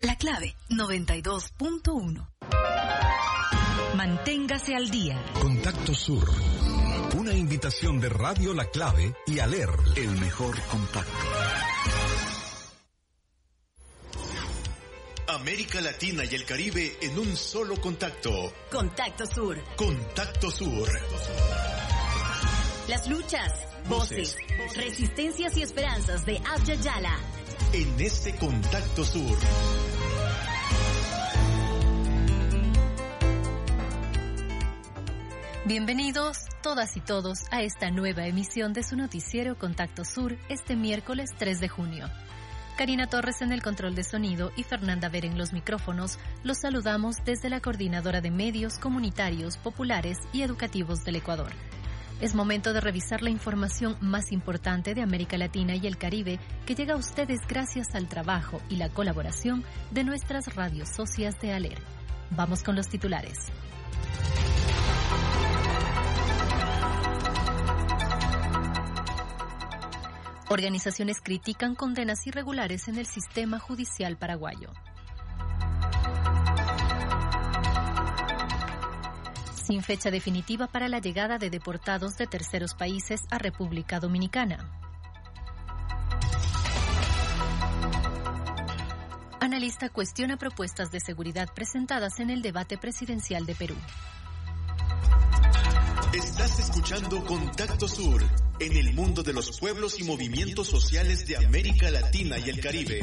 La Clave 92.1. Manténgase al día. Contacto Sur. Una invitación de Radio La Clave y Aler, el mejor contacto. América Latina y el Caribe en un solo contacto. Contacto Sur. Contacto Sur. Las luchas, voces, resistencias y esperanzas de Abya Yala. En este Contacto Sur. Bienvenidos todas y todos a esta nueva emisión de su noticiero Contacto Sur este miércoles 3 de junio. Karina Torres en el control de sonido y Fernanda Ver en los micrófonos. Los saludamos desde la Coordinadora de Medios Comunitarios, Populares y Educativos del Ecuador. Es momento de revisar la información más importante de América Latina y el Caribe que llega a ustedes gracias al trabajo y la colaboración de nuestras radios socias de ALER. Vamos con los titulares. Organizaciones critican condenas irregulares en el sistema judicial paraguayo. Sin fecha definitiva para la llegada de deportados de terceros países a República Dominicana. Analista cuestiona propuestas de seguridad presentadas en el debate presidencial de Perú. Estás escuchando Contacto Sur, en el mundo de los pueblos y movimientos sociales de América Latina y el Caribe.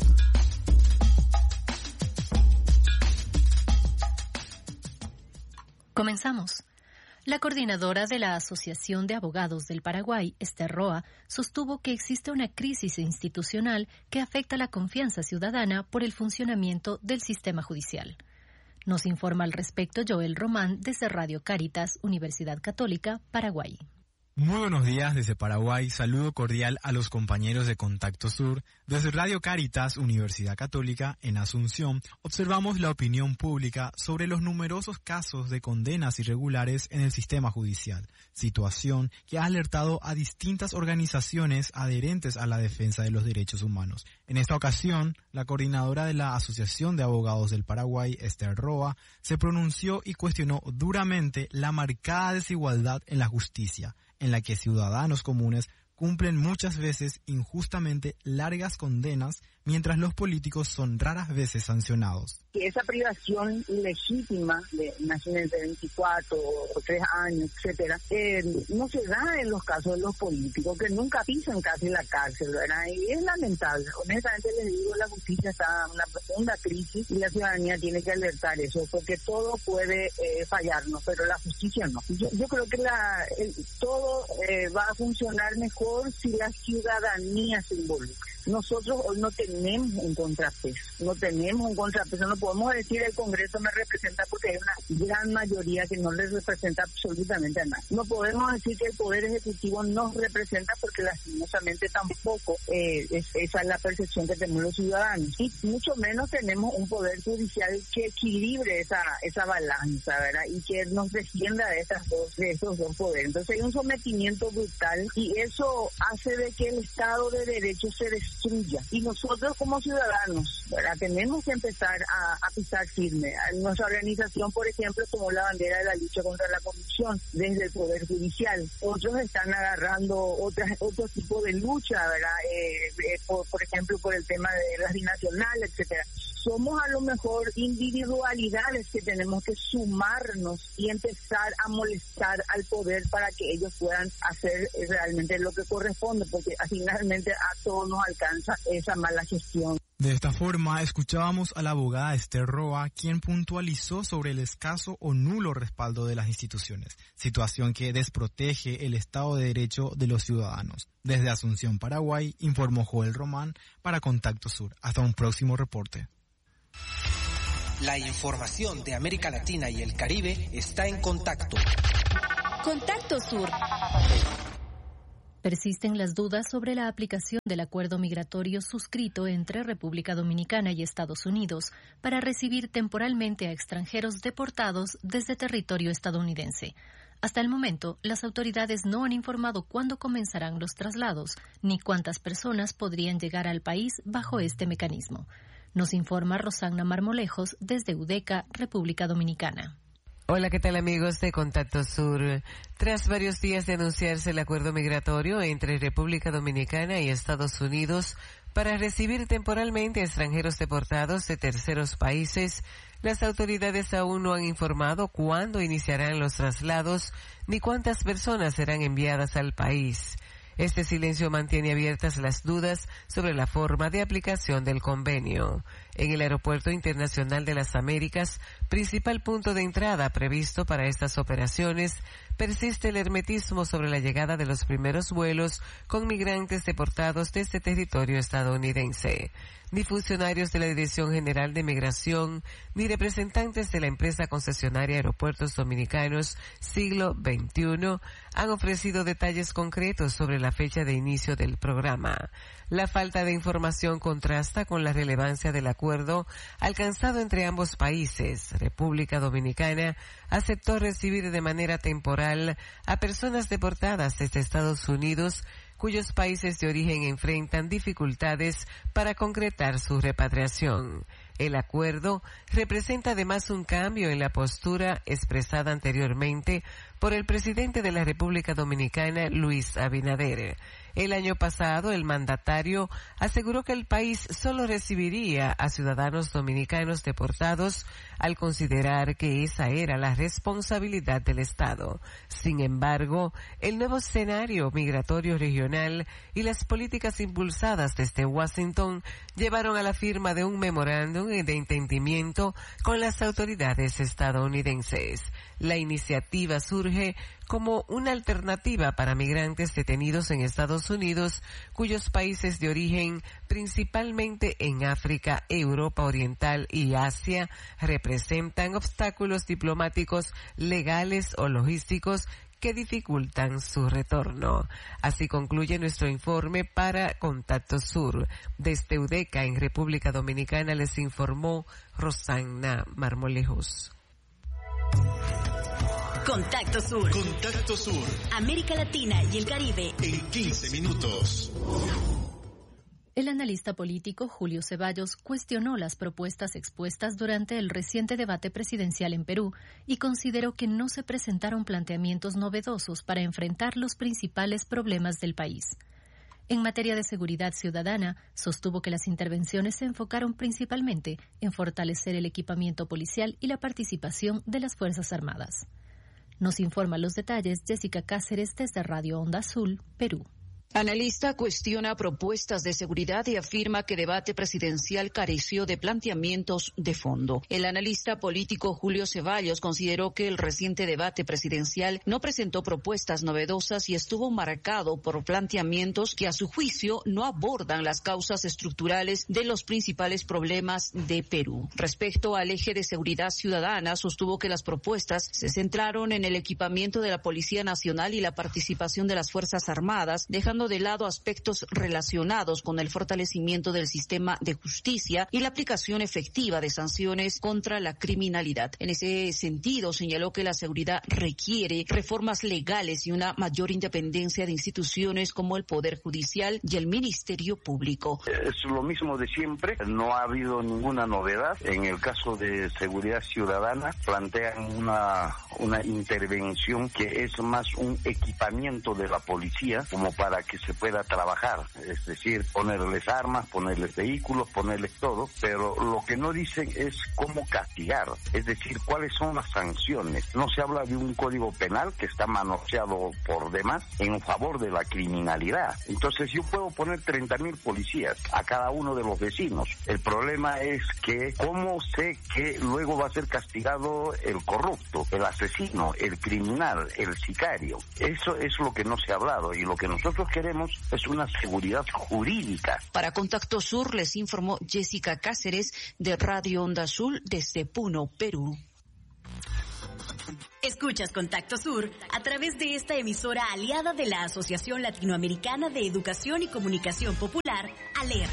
Comenzamos. La coordinadora de la Asociación de Abogados del Paraguay, Esther Roa, sostuvo que existe una crisis institucional que afecta la confianza ciudadana por el funcionamiento del sistema judicial. Nos informa al respecto Joel Román desde Radio Cáritas, Universidad Católica, Paraguay. Muy buenos días desde Paraguay, saludo cordial a los compañeros de Contacto Sur. Desde Radio Cáritas, Universidad Católica, en Asunción, observamos la opinión pública sobre los numerosos casos de condenas irregulares en el sistema judicial, situación que ha alertado a distintas organizaciones adherentes a la defensa de los derechos humanos. En esta ocasión, la coordinadora de la Asociación de Abogados del Paraguay, Esther Roa, se pronunció y cuestionó duramente la marcada desigualdad en la justicia, en la que ciudadanos comunes cumplen muchas veces injustamente largas condenas, mientras los políticos son raras veces sancionados. Esa privación ilegítima de imagínense 24 o 3 años, etcétera, no se da en los casos de los políticos que nunca pisan casi la cárcel, ¿verdad? Y es lamentable. Honestamente les digo, la justicia está en una profunda crisis y la ciudadanía tiene que alertar eso, porque todo puede fallarnos, pero la justicia no. Yo creo que todo va a funcionar mejor si la ciudadanía se involucra. Nosotros hoy no tenemos un contrapeso, no podemos decir el Congreso me representa porque hay una gran mayoría que no les representa absolutamente a nadie. No podemos decir que el Poder Ejecutivo nos representa porque lastimosamente tampoco esa es la percepción que tenemos los ciudadanos. Y mucho menos tenemos un Poder Judicial que equilibre esa balanza, ¿verdad? Y que nos defienda de esos dos poderes. Entonces hay un sometimiento brutal y eso hace de que el Estado de Derecho se destruya. Y nosotros como ciudadanos, ¿verdad?, tenemos que empezar a pisar firme. Nuestra organización, por ejemplo, tomó la bandera de la lucha contra la corrupción desde el Poder Judicial. Otros están agarrando otro tipo de lucha, ¿verdad? Por ejemplo, por el tema de la binacional, etcétera. Somos a lo mejor individualidades que tenemos que sumarnos y empezar a molestar al poder para que ellos puedan hacer realmente lo que corresponde, porque finalmente a todos nos alcanza esa mala gestión. De esta forma, escuchábamos a la abogada Esther Roa, quien puntualizó sobre el escaso o nulo respaldo de las instituciones, situación que desprotege el Estado de Derecho de los ciudadanos. Desde Asunción, Paraguay, informó Joel Román para Contacto Sur. Hasta un próximo reporte. La información de América Latina y el Caribe está en Contacto. Contacto Sur. Persisten las dudas sobre la aplicación del acuerdo migratorio suscrito entre República Dominicana y Estados Unidos para recibir temporalmente a extranjeros deportados desde territorio estadounidense. Hasta el momento, las autoridades no han informado cuándo comenzarán los traslados, ni cuántas personas podrían llegar al país bajo este mecanismo. Nos informa Rosana Marmolejos desde Udeca, República Dominicana. Hola, ¿qué tal amigos de Contacto Sur? Tras varios días de anunciarse el acuerdo migratorio entre República Dominicana y Estados Unidos para recibir temporalmente a extranjeros deportados de terceros países, las autoridades aún no han informado cuándo iniciarán los traslados ni cuántas personas serán enviadas al país. Este silencio mantiene abiertas las dudas sobre la forma de aplicación del convenio. En el Aeropuerto Internacional de las Américas, principal punto de entrada previsto para estas operaciones, persiste el hermetismo sobre la llegada de los primeros vuelos con migrantes deportados desde territorio estadounidense. Ni funcionarios de la Dirección General de Migración, ni representantes de la empresa concesionaria Aeropuertos Dominicanos Siglo XXI han ofrecido detalles concretos sobre la fecha de inicio del programa. La falta de información contrasta con la relevancia del acuerdo alcanzado entre ambos países. República Dominicana aceptó recibir de manera temporal a personas deportadas desde Estados Unidos cuyos países de origen enfrentan dificultades para concretar su repatriación. El acuerdo representa además un cambio en la postura expresada anteriormente por el presidente de la República Dominicana, Luis Abinader. El año pasado, el mandatario aseguró que el país solo recibiría a ciudadanos dominicanos deportados al considerar que esa era la responsabilidad del Estado. Sin embargo, el nuevo escenario migratorio regional y las políticas impulsadas desde Washington llevaron a la firma de un memorándum de entendimiento con las autoridades estadounidenses. La iniciativa surge como una alternativa para migrantes detenidos en Estados Unidos, cuyos países de origen, principalmente en África, Europa Oriental y Asia, representan obstáculos diplomáticos, legales o logísticos que dificultan su retorno. Así concluye nuestro informe para Contacto Sur. Desde Udeca, en República Dominicana, les informó Rosana Marmolejos. Contacto Sur. Contacto Sur. América Latina y el Caribe. En 15 minutos. El analista político Julio Ceballos cuestionó las propuestas expuestas durante el reciente debate presidencial en Perú y consideró que no se presentaron planteamientos novedosos para enfrentar los principales problemas del país. En materia de seguridad ciudadana, sostuvo que las intervenciones se enfocaron principalmente en fortalecer el equipamiento policial y la participación de las Fuerzas Armadas. Nos informa los detalles Jessica Cáceres desde Radio Onda Azul, Perú. Analista cuestiona propuestas de seguridad y afirma que debate presidencial careció de planteamientos de fondo. El analista político Julio Ceballos consideró que el reciente debate presidencial no presentó propuestas novedosas y estuvo marcado por planteamientos que a su juicio no abordan las causas estructurales de los principales problemas de Perú. Respecto al eje de seguridad ciudadana, sostuvo que las propuestas se centraron en el equipamiento de la Policía Nacional y la participación de las Fuerzas Armadas, dejando de lado aspectos relacionados con el fortalecimiento del sistema de justicia y la aplicación efectiva de sanciones contra la criminalidad. En ese sentido, señaló que la seguridad requiere reformas legales y una mayor independencia de instituciones como el Poder Judicial y el Ministerio Público. Es lo mismo de siempre, no ha habido ninguna novedad. En el caso de seguridad ciudadana, plantean una intervención que es más un equipamiento de la policía como para que se pueda trabajar, es decir, ponerles armas, ponerles vehículos, ponerles todo, pero lo que no dicen es cómo castigar, es decir, cuáles son las sanciones. No se habla de un código penal que está manoseado por demás en favor de la criminalidad. Entonces yo puedo poner 30,000 policías a cada uno de los vecinos. El problema es que cómo sé que luego va a ser castigado el corrupto, el asesino, el criminal, el sicario. Eso es lo que no se ha hablado y lo que nosotros queremos es una seguridad jurídica. Para Contacto Sur les informó Jessica Cáceres de Radio Onda Azul desde Puno, Perú. Escuchas Contacto Sur a través de esta emisora aliada de la Asociación Latinoamericana de Educación y Comunicación Popular, ALER.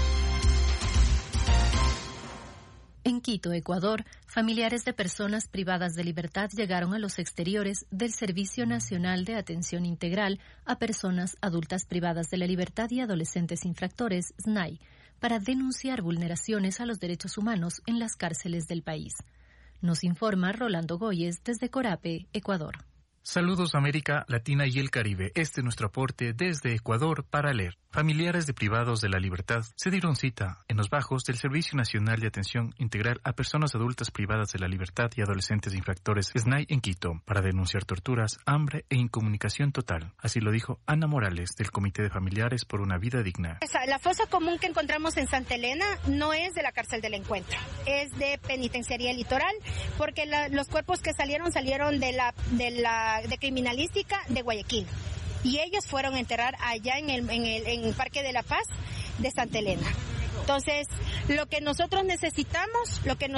En Quito, Ecuador, familiares de personas privadas de libertad llegaron a los exteriores del Servicio Nacional de Atención Integral a Personas Adultas Privadas de la Libertad y Adolescentes Infractores, SNAI, para denunciar vulneraciones a los derechos humanos en las cárceles del país. Nos informa Rolando Goyes desde Corape, Ecuador. Saludos América Latina y el Caribe. Este es nuestro aporte desde Ecuador para leer. Familiares de privados de la libertad se dieron cita en los bajos del Servicio Nacional de Atención Integral a Personas Adultas Privadas de la Libertad y Adolescentes Infractores SNAI en Quito para denunciar torturas, hambre e incomunicación total. Así lo dijo Ana Morales del Comité de Familiares por una Vida Digna. La fosa común que encontramos en Santa Elena no es de la cárcel del Encuentro, es de Penitenciaría Litoral, porque los cuerpos que salieron de criminalística de Guayaquil. Y ellos fueron a enterrar allá en el Parque de la Paz de Santa Elena. Entonces, lo que nosotros necesitamos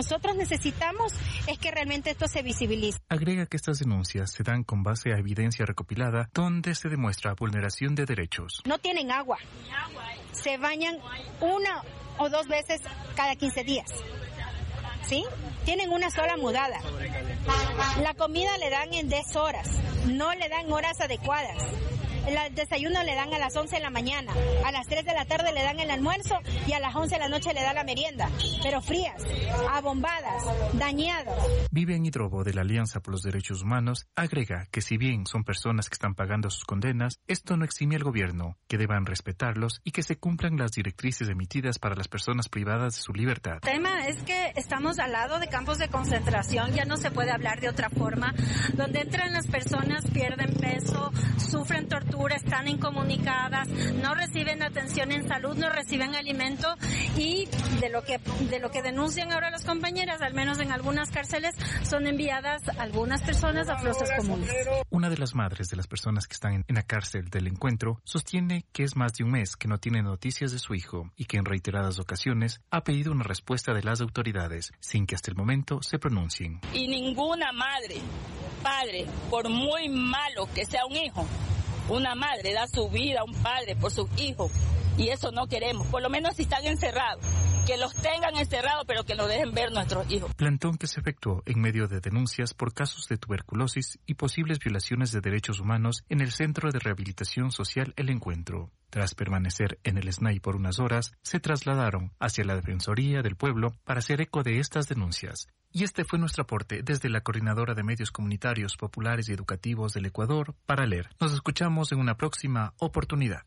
es que realmente esto se visibilice. Agrega que estas denuncias se dan con base a evidencia recopilada donde se demuestra vulneración de derechos. No tienen agua. Se bañan 1 o 2 veces cada 15 días. ¿Sí? Tienen una sola mudada. La comida le dan en 10 horas, no le dan horas adecuadas. El desayuno le dan a las 11 de la mañana, a las 3 de la tarde le dan el almuerzo y a las 11 de la noche le dan la merienda, pero frías, abombadas, dañadas. Vivian Hidrobo de la Alianza por los Derechos Humanos agrega que si bien son personas que están pagando sus condenas, esto no exime al gobierno, que deban respetarlos y que se cumplan las directrices emitidas para las personas privadas de su libertad. El tema es que estamos al lado de campos de concentración, ya no se puede hablar de otra forma, donde entran las personas, pierden peso, sufren tortura, están incomunicadas, no reciben atención en salud, no reciben alimento y de lo que denuncian ahora las compañeras, al menos en algunas cárceles, son enviadas algunas personas a fosas comunes. Una de las madres de las personas que están en la cárcel del Encuentro sostiene que es más de un mes que no tiene noticias de su hijo y que en reiteradas ocasiones ha pedido una respuesta de las autoridades sin que hasta el momento se pronuncien. Y ninguna madre, padre, por muy malo que sea un hijo, una madre da su vida a un padre por sus hijos y eso no queremos. Por lo menos si están encerrados, que los tengan encerrados pero que nos dejen ver nuestros hijos. Plantón que se efectuó en medio de denuncias por casos de tuberculosis y posibles violaciones de derechos humanos en el Centro de Rehabilitación Social El Encuentro. Tras permanecer en el SNAI por unas horas, se trasladaron hacia la Defensoría del Pueblo para hacer eco de estas denuncias. Y este fue nuestro aporte desde la Coordinadora de Medios Comunitarios, Populares y Educativos del Ecuador para leer. Nos escuchamos en una próxima oportunidad.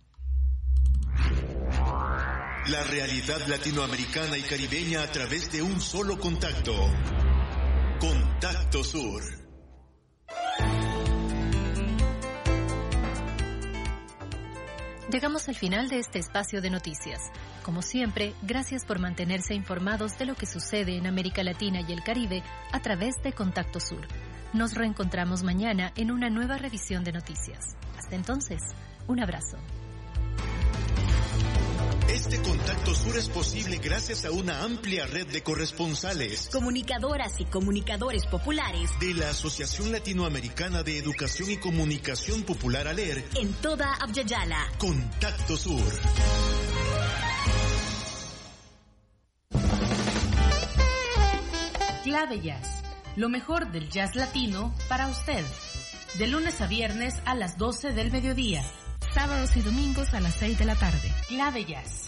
La realidad latinoamericana y caribeña a través de un solo contacto. Contacto Sur. Llegamos al final de este espacio de noticias. Como siempre, gracias por mantenerse informados de lo que sucede en América Latina y el Caribe a través de Contacto Sur. Nos reencontramos mañana en una nueva revisión de noticias. Hasta entonces, un abrazo. Este Contacto Sur es posible gracias a una amplia red de corresponsales, comunicadoras y comunicadores populares de la Asociación Latinoamericana de Educación y Comunicación Popular ALER en toda Abya-Yala. Contacto Sur. Clave Jazz, lo mejor del jazz latino para usted. De lunes a viernes a las 12 del mediodía. Sábados y domingos a las 6 de la tarde. Clave Jazz.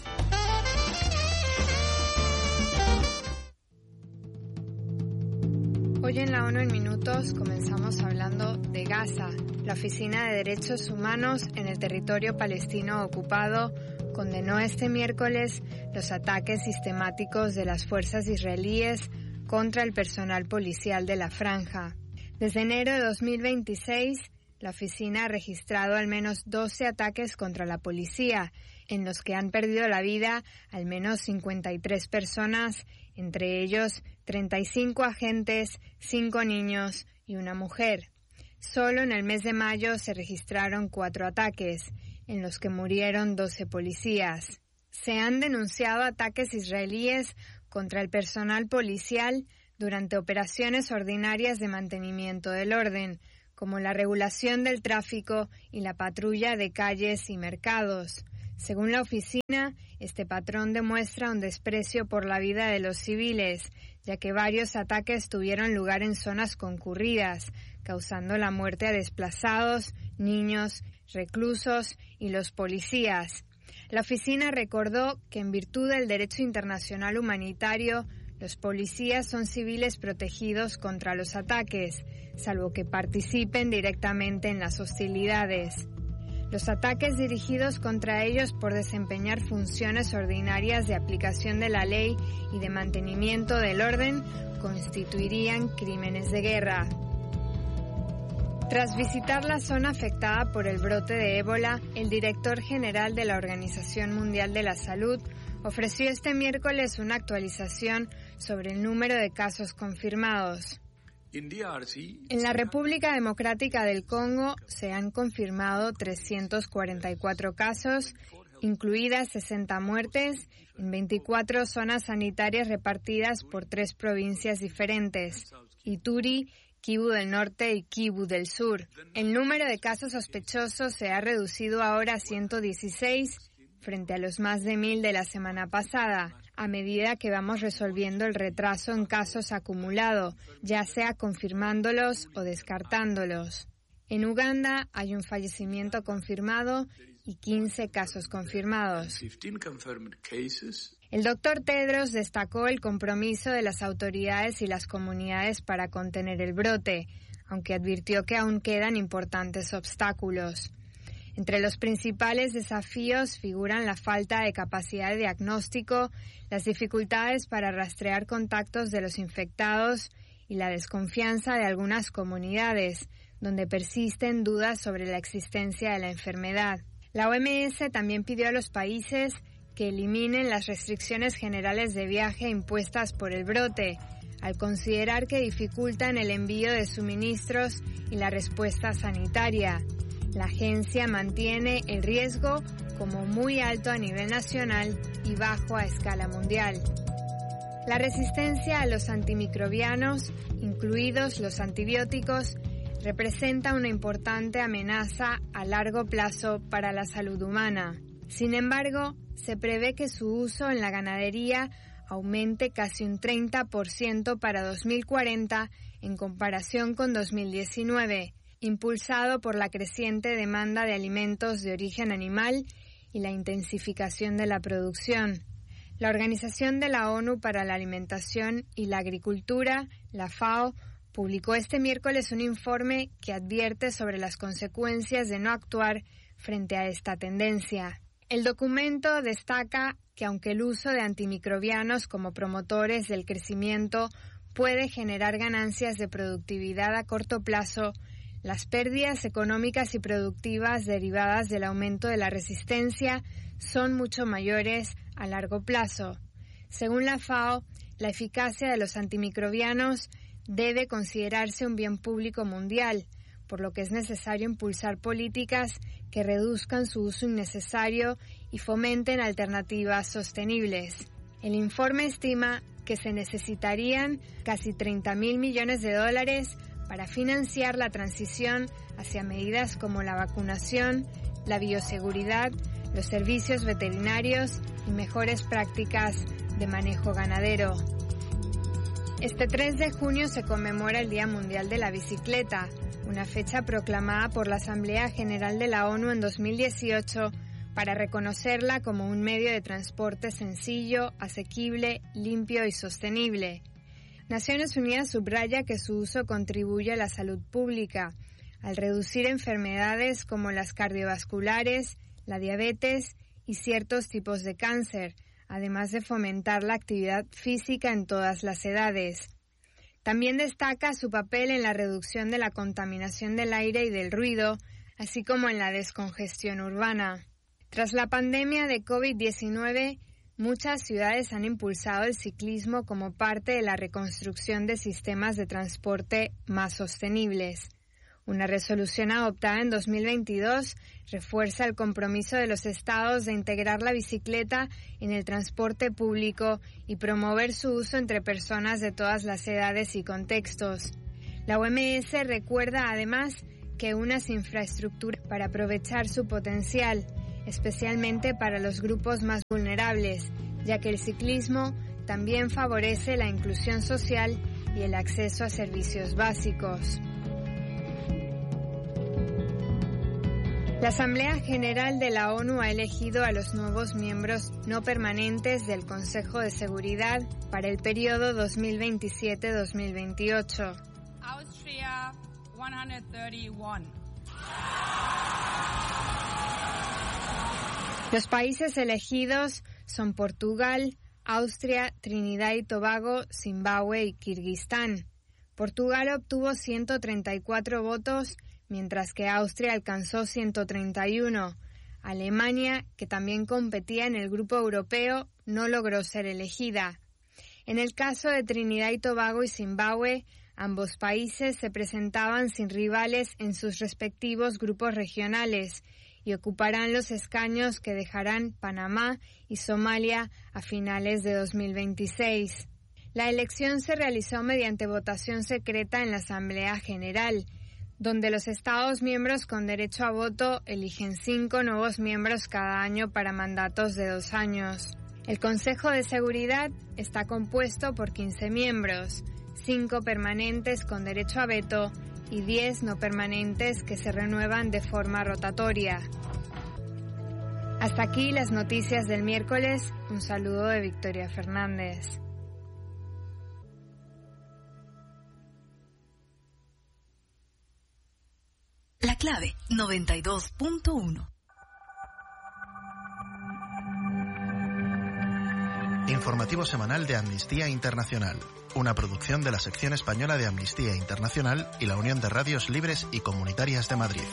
Hoy en la ONU en Minutos comenzamos hablando de Gaza. La Oficina de Derechos Humanos en el territorio palestino ocupado condenó este miércoles los ataques sistemáticos de las fuerzas israelíes contra el personal policial de la franja. Desde enero de 2026, la oficina ha registrado al menos 12 ataques contra la policía, en los que han perdido la vida al menos 53 personas, entre ellos 35 agentes, 5 niños y una mujer. Solo en el mes de mayo se registraron 4 ataques, en los que murieron 12 policías. Se han denunciado ataques israelíes contra el personal policial durante operaciones ordinarias de mantenimiento del orden, como la regulación del tráfico y la patrulla de calles y mercados. Según la oficina, este patrón demuestra un desprecio por la vida de los civiles, ya que varios ataques tuvieron lugar en zonas concurridas, causando la muerte a desplazados, niños, reclusos y los policías. La oficina recordó que en virtud del derecho internacional humanitario, los policías son civiles protegidos contra los ataques, salvo que participen directamente en las hostilidades. Los ataques dirigidos contra ellos por desempeñar funciones ordinarias de aplicación de la ley y de mantenimiento del orden constituirían crímenes de guerra. Tras visitar la zona afectada por el brote de ébola, el director general de la Organización Mundial de la Salud ofreció este miércoles una actualización sobre el número de casos confirmados. En la República Democrática del Congo se han confirmado 344 casos, incluidas 60 muertes, en 24 zonas sanitarias repartidas por 3 provincias diferentes: Ituri, Kivu del Norte y Kivu del Sur. El número de casos sospechosos se ha reducido ahora a 116, frente a los más de 1.000 de la semana pasada, a medida que vamos resolviendo el retraso en casos acumulado, ya sea confirmándolos o descartándolos. En Uganda hay un fallecimiento confirmado y 15 casos confirmados. El doctor Tedros destacó el compromiso de las autoridades y las comunidades para contener el brote, aunque advirtió que aún quedan importantes obstáculos. Entre los principales desafíos figuran la falta de capacidad de diagnóstico, las dificultades para rastrear contactos de los infectados y la desconfianza de algunas comunidades, donde persisten dudas sobre la existencia de la enfermedad. La OMS también pidió a los países que eliminen las restricciones generales de viaje impuestas por el brote, al considerar que dificultan el envío de suministros y la respuesta sanitaria. La agencia mantiene el riesgo como muy alto a nivel nacional y bajo a escala mundial. La resistencia a los antimicrobianos, incluidos los antibióticos, representa una importante amenaza a largo plazo para la salud humana. Sin embargo, se prevé que su uso en la ganadería aumente casi un 30% para 2040 en comparación con 2019, impulsado por la creciente demanda de alimentos de origen animal y la intensificación de la producción. La Organización de la ONU para la Alimentación y la Agricultura, la FAO, publicó este miércoles un informe que advierte sobre las consecuencias de no actuar frente a esta tendencia. El documento destaca que aunque el uso de antimicrobianos como promotores del crecimiento puede generar ganancias de productividad a corto plazo, las pérdidas económicas y productivas derivadas del aumento de la resistencia son mucho mayores a largo plazo. Según la FAO, la eficacia de los antimicrobianos debe considerarse un bien público mundial, por lo que es necesario impulsar políticas que reduzcan su uso innecesario y fomenten alternativas sostenibles. El informe estima que se necesitarían casi $30.000 millones para financiar la transición hacia medidas como la vacunación, la bioseguridad, los servicios veterinarios y mejores prácticas de manejo ganadero. Este 3 de junio se conmemora el Día Mundial de la Bicicleta, una fecha proclamada por la Asamblea General de la ONU en 2018 para reconocerla como un medio de transporte sencillo, asequible, limpio y sostenible. Naciones Unidas subraya que su uso contribuye a la salud pública, al reducir enfermedades como las cardiovasculares, la diabetes y ciertos tipos de cáncer, además de fomentar la actividad física en todas las edades. También destaca su papel en la reducción de la contaminación del aire y del ruido, así como en la descongestión urbana. Tras la pandemia de COVID-19, muchas ciudades han impulsado el ciclismo como parte de la reconstrucción de sistemas de transporte más sostenibles. Una resolución adoptada en 2022 refuerza el compromiso de los estados de integrar la bicicleta en el transporte público y promover su uso entre personas de todas las edades y contextos. La OMS recuerda además que unas infraestructuras para aprovechar su potencial, especialmente para los grupos más vulnerables, ya que el ciclismo también favorece la inclusión social y el acceso a servicios básicos. La Asamblea General de la ONU ha elegido a los nuevos miembros no permanentes del Consejo de Seguridad para el periodo 2027-2028. Austria, 131. Los países elegidos son Portugal, Austria, Trinidad y Tobago, Zimbabue y Kirguistán. Portugal obtuvo 134 votos, mientras que Austria alcanzó 131. Alemania, que también competía en el grupo europeo, no logró ser elegida. En el caso de Trinidad y Tobago y Zimbabue, ambos países se presentaban sin rivales en sus respectivos grupos regionales y ocuparán los escaños que dejarán Panamá y Somalia a finales de 2026. La elección se realizó mediante votación secreta en la Asamblea General, donde los Estados miembros con derecho a voto eligen 5 nuevos miembros cada año para mandatos de 2 años. El Consejo de Seguridad está compuesto por 15 miembros, 5 permanentes con derecho a veto y 10 no permanentes que se renuevan de forma rotatoria. Hasta aquí las noticias del miércoles. Un saludo de Victoria Fernández. La Clave 92.1. Informativo semanal de Amnistía Internacional, una producción de la sección española de Amnistía Internacional y la Unión de Radios Libres y Comunitarias de Madrid.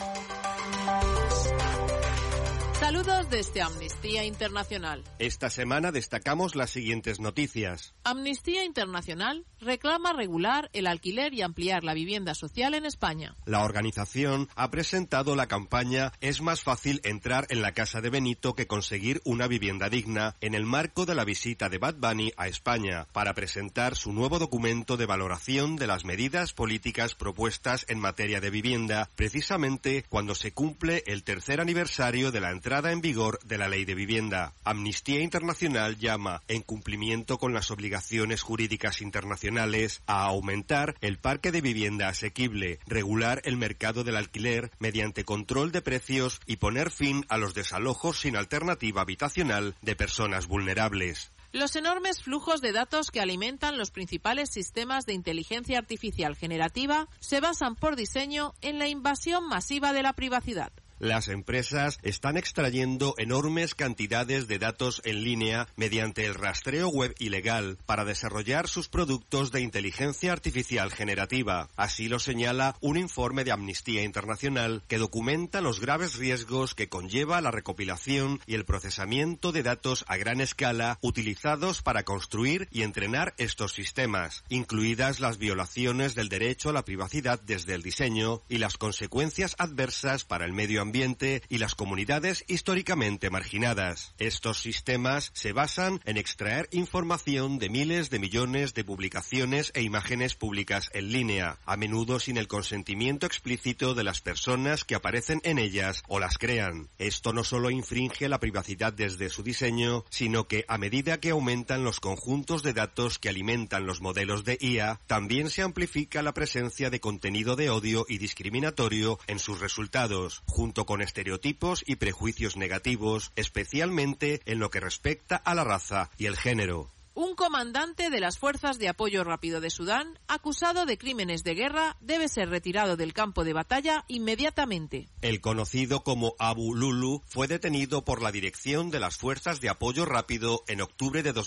Saludos desde Amnistía Internacional. Esta semana destacamos las siguientes noticias. Amnistía Internacional reclama regular el alquiler y ampliar la vivienda social en España. La organización ha presentado la campaña Es más fácil entrar en la casa de Benito que conseguir una vivienda digna en el marco de la visita de Bad Bunny a España para presentar su nuevo documento de valoración de las medidas políticas propuestas en materia de vivienda, precisamente cuando se cumple el 3er aniversario de la entrada en vigor de la Ley de Vivienda. Amnistía Internacional llama, en cumplimiento con las obligaciones jurídicas internacionales, a aumentar el parque de vivienda asequible, regular el mercado del alquiler mediante control de precios y poner fin a los desalojos sin alternativa habitacional de personas vulnerables. Los enormes flujos de datos que alimentan los principales sistemas de inteligencia artificial generativa se basan por diseño en la invasión masiva de la privacidad. Las empresas están extrayendo enormes cantidades de datos en línea mediante el rastreo web ilegal para desarrollar sus productos de inteligencia artificial generativa. Así lo señala un informe de Amnistía Internacional que documenta los graves riesgos que conlleva la recopilación y el procesamiento de datos a gran escala utilizados para construir y entrenar estos sistemas, incluidas las violaciones del derecho a la privacidad desde el diseño y las consecuencias adversas para el medio ambiente y las comunidades históricamente marginadas. Estos sistemas se basan en extraer información de miles de millones de publicaciones e imágenes públicas en línea, a menudo sin el consentimiento explícito de las personas que aparecen en ellas o las crean. Esto no solo infringe la privacidad desde su diseño, sino que a medida que aumentan los conjuntos de datos que alimentan los modelos de IA, también se amplifica la presencia de contenido de odio y discriminatorio en sus resultados, junto con estereotipos y prejuicios negativos, especialmente en lo que respecta a la raza y el género. Un comandante de las Fuerzas de Apoyo Rápido de Sudán, acusado de crímenes de guerra, debe ser retirado del campo de batalla inmediatamente. El conocido como Abu Lulu fue detenido por la Dirección de las Fuerzas de Apoyo Rápido en octubre de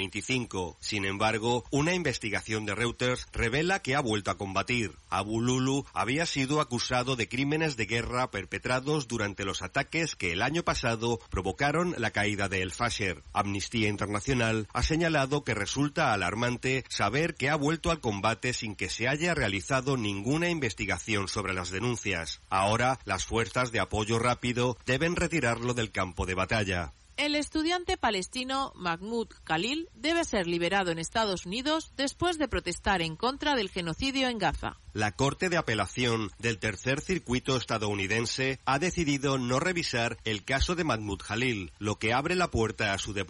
2025. Sin embargo, una investigación de Reuters revela que ha vuelto a combatir. Abu Lulu había sido acusado de crímenes de guerra perpetrados durante los ataques que el año pasado provocaron la caída de El Fasher. Amnistía Internacional ha señalado que resulta alarmante saber que ha vuelto al combate sin que se haya realizado ninguna investigación sobre las denuncias. Ahora, las fuerzas de apoyo rápido deben retirarlo del campo de batalla. El estudiante palestino Mahmoud Khalil debe ser liberado en Estados Unidos después de protestar en contra del genocidio en Gaza. La Corte de Apelación del Tercer Circuito estadounidense ha decidido no revisar el caso de Mahmoud Khalil, lo que abre la puerta a su deportación